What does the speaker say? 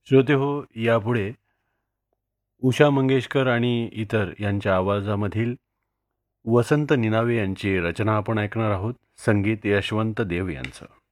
श्रोतेहो, यापुढे उषा मंगेशकर आणि इतर यांच्या आवाजामधील वसंत निनावे यांची रचना आपण ऐकणार आहोत. संगीत यशवंत देव यांचं.